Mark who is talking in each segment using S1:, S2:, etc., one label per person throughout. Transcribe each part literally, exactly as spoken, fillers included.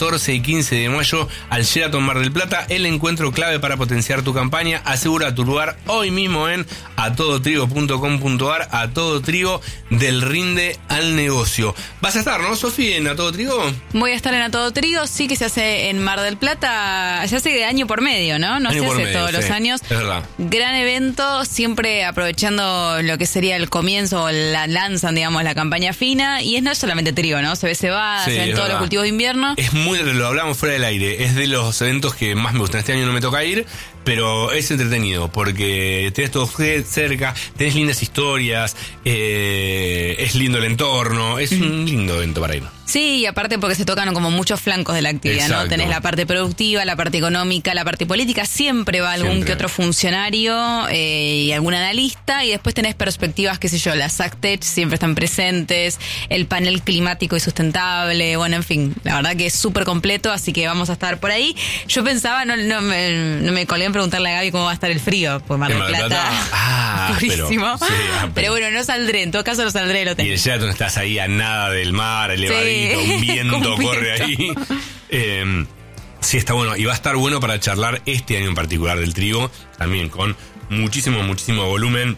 S1: catorce y quince de mayo al Sheraton Mar del Plata, el encuentro clave para potenciar tu campaña. Asegura tu lugar hoy mismo en a todo trigo punto com punto a r, A Todo Trigo, del rinde al negocio. ¿Vas a estar, no, Sofi, en A Todo Trigo?
S2: Voy a estar en A Todo Trigo, sí, que se hace en Mar del Plata, se hace de año por medio, ¿no? No
S1: año
S2: se hace
S1: medio,
S2: todos
S1: sí,
S2: los años.
S1: Es verdad.
S2: Gran evento, siempre aprovechando lo que sería el comienzo, la lanzan, digamos, la campaña fina, y es no solamente trigo, ¿no? Se ve cebada,
S1: Sí,
S2: se ven
S1: es
S2: todos
S1: verdad.
S2: los cultivos de invierno.
S1: Es muy, lo hablamos fuera del aire, es de los eventos que más me gustan. Este año no me toca ir, pero es entretenido porque tenés todo cerca, tenés lindas historias, eh, es lindo el entorno, es un lindo evento para ir.
S2: Sí, y aparte porque se tocan como muchos flancos de la actividad,
S1: Exacto.
S2: ¿no? Tenés la parte productiva, la parte económica, la parte política, siempre va algún
S1: Siempre.
S2: que otro funcionario eh, y algún analista, y después tenés perspectivas, qué sé yo, las SACTECH siempre están presentes, el panel climático y sustentable, bueno, en fin, la verdad que es súper completo, así que vamos a estar por ahí. Yo pensaba, no, no, me, no me colgué en preguntarle a Gaby cómo va a estar el frío, porque Mar
S1: ¿En
S2: del
S1: Mar del
S2: Plata,
S1: Plata? Ah, pero-
S2: durísimo.
S1: sí, ah, pero-
S2: pero bueno, no saldré, en todo caso no saldré, lo
S1: Y
S2: tengo.
S1: el Sheraton estás ahí a nada del mar, elevadito,
S2: Sí,
S1: un viento
S2: con
S1: corre
S2: viento.
S1: ahí. Eh, sí, está bueno. Y va a estar bueno para charlar este año en particular del trigo, también con muchísimo, muchísimo volumen,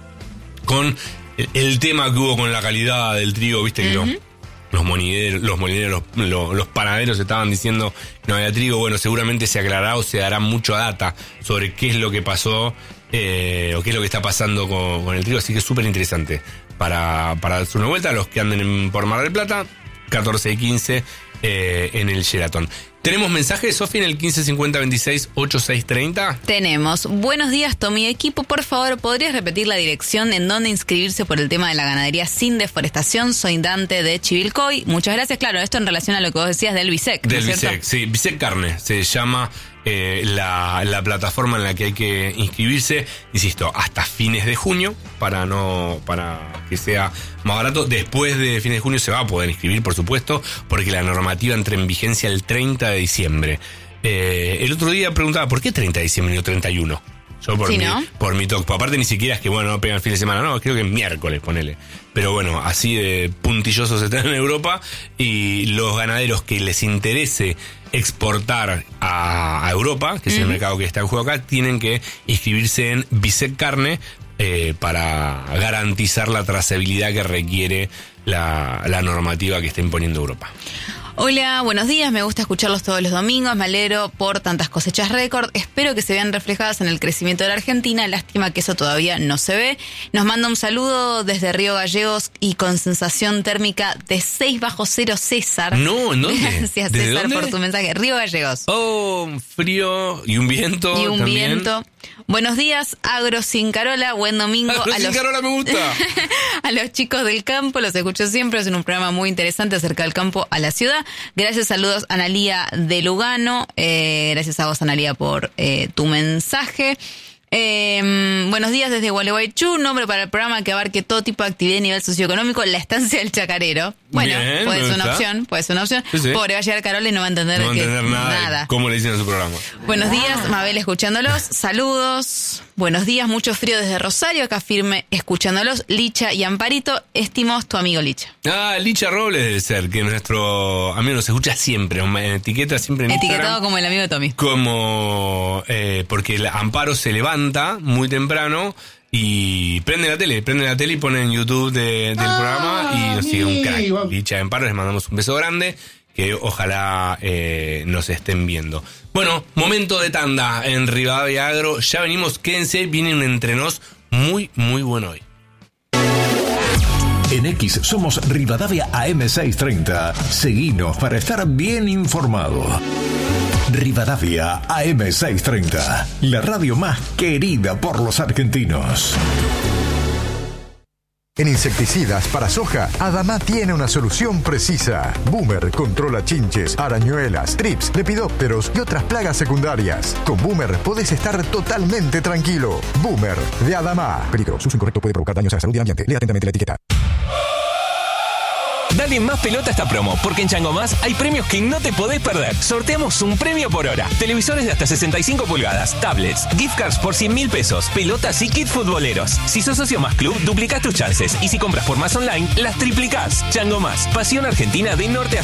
S1: con el, el tema que hubo con la calidad del trigo, viste que
S2: Ujú.
S1: los, los molineros, los, molineros los, los, los panaderos estaban diciendo que no había trigo. Bueno, seguramente se aclarará o se dará mucha data sobre qué es lo que pasó eh, o qué es lo que está pasando con, con el trigo, así que es súper interesante para, para darse una vuelta a los que anden en, por Mar del Plata, catorce y quince eh, en el Sheraton. ¿Tenemos mensajes, Sofi, en el quince cincuenta veintiséis ochenta y seis treinta?
S2: Tenemos. Buenos días, Tommy Equipo. Por favor, ¿podrías repetir la dirección en donde inscribirse por el tema de la ganadería sin deforestación? Soy Dante de Chivilcoy. Muchas gracias. Claro, esto en relación a lo que vos decías del BISEC, ¿no
S1: Del
S2: es cierto?
S1: BISEC, sí, BISEC Carne se llama eh, la, la plataforma en la que hay que inscribirse, insisto, hasta fines de junio, para no para que sea más barato. Después de fines de junio se va a poder inscribir, por supuesto, porque la normativa entra en vigencia el treinta de diciembre. Eh, el otro día preguntaba, ¿por qué treinta de diciembre y no treinta y uno? Yo por,
S2: Sí,
S1: mi,
S2: ¿no?
S1: por mi talk. Aparte ni siquiera es que, bueno, no pegan el fin de semana, no, creo que es miércoles, ponele. Pero bueno, así de puntillosos están en Europa, y los ganaderos que les interese exportar a, a Europa, que es el
S2: Ujú.
S1: mercado que está en juego acá, tienen que inscribirse en BISEC Carne eh, para garantizar la trazabilidad que requiere la, la normativa que está imponiendo Europa.
S2: Hola, buenos días. Me gusta escucharlos todos los domingos. Me alegro por tantas cosechas récord. Espero que se vean reflejadas en el crecimiento de la Argentina. Lástima que eso todavía no se ve. Nos manda un saludo desde Río Gallegos y con sensación térmica de seis bajo cero, César.
S1: No, ¿en dónde?
S2: Gracias,
S1: ¿Desde
S2: César,
S1: dónde?
S2: por tu mensaje. Río Gallegos.
S1: Oh, un frío y un viento.
S2: Y un
S1: también.
S2: viento. Buenos días, Agro Sin Carola. Buen domingo.
S1: Agro
S2: a
S1: Sin
S2: los,
S1: Carola me gusta.
S2: a los chicos del campo, los escucho siempre. Es un programa muy interesante acerca del campo a la ciudad. Gracias, saludos, Analía de Lugano. Eh, gracias a vos, Analía, por eh, tu mensaje. Eh, buenos días desde Gualeguaychú, nombre para el programa que abarque todo tipo de actividad a nivel socioeconómico, la estancia del chacarero. Bueno,
S1: Bien,
S2: puede
S1: me
S2: ser una
S1: gusta.
S2: opción, puede ser una opción.
S1: Sí, sí.
S2: Pobre, va a llegar Carola y no va a entender,
S1: No va a
S2: que-
S1: entender nada, de
S2: nada.
S1: cómo le dicen a su programa.
S2: Buenos días, Mabel escuchándolos, saludos. Buenos días, mucho frío desde Rosario, acá firme escuchándolos. Licha y Amparito, estimos tu amigo Licha.
S1: Ah, Licha Robles debe ser, que nuestro amigo nos escucha siempre, en etiqueta siempre en
S2: Etiquetado
S1: Instagram.
S2: como el amigo de Tommy.
S1: Como, eh, porque el Amparo se levanta muy temprano y prende la tele, prende la tele y pone en YouTube de- del programa y nos sigue un crack. Licha y Amparo, les mandamos un beso grande, que ojalá eh, nos estén viendo. Bueno, momento de tanda en Rivadavia Agro, ya venimos, quédense, viene un entrenos muy, muy bueno hoy.
S3: En X somos Rivadavia A M seiscientos treinta. Seguinos para estar bien informado. Rivadavia A M seiscientos treinta, la radio más querida por los argentinos.
S4: En insecticidas para soja, Adama tiene una solución precisa. Boomer controla chinches, arañuelas, trips, lepidópteros y otras plagas secundarias. Con Boomer podés estar totalmente tranquilo. Boomer de Adama. Peligro, su uso incorrecto puede provocar daños a la salud y al ambiente. Lea atentamente la etiqueta.
S5: Dale más pelota a esta promo, porque en Chango Más hay premios que no te podés perder. Sorteamos un premio por hora. Televisores de hasta sesenta y cinco pulgadas, tablets, gift cards por cien mil pesos, pelotas y kit futboleros. Si sos socio Más Club, duplicás tus chances. Y si compras por Más Online, las triplicás. Chango Más, pasión argentina de norte a sur.